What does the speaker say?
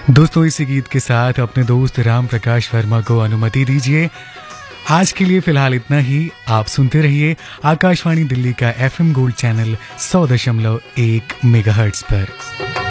दोस्तों, इसी गीत के साथ अपने दोस्त राम प्रकाश वर्मा को अनुमति दीजिए। आज के लिए फिलहाल इतना ही। आप सुनते रहिए आकाशवाणी दिल्ली का FM गोल्ड चैनल 100.1 मेगाहर्ट्ज पर।